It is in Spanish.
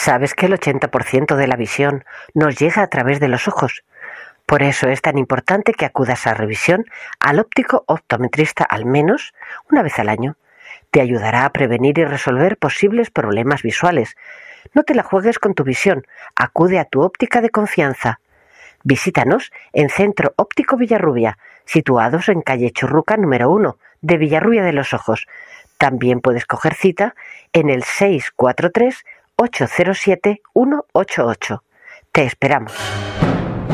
Sabes que el 80% de la visión nos llega a través de los ojos. Por eso es tan importante que acudas a revisión al óptico optometrista al menos una vez al año. Te ayudará a prevenir y resolver posibles problemas visuales. No te la juegues con tu visión. Acude a tu óptica de confianza. Visítanos en Centro Óptico Villarrubia, situados en calle Churruca número 1 de Villarrubia de los Ojos. También puedes coger cita en el 643 807 188. Te esperamos.